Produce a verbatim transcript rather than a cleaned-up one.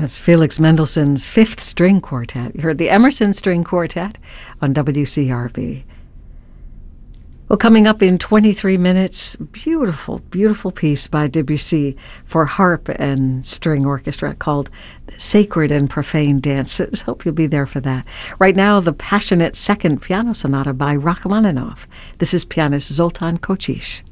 That's Felix Mendelssohn's Fifth String Quartet. You heard the Emerson String Quartet on W C R B. Well, coming up in twenty-three minutes, beautiful, beautiful piece by Debussy for harp and string orchestra called Sacred and Profane Dances. Hope you'll be there for that. Right now, the passionate second piano sonata by Rachmaninoff. This is pianist Zoltan Kocsis.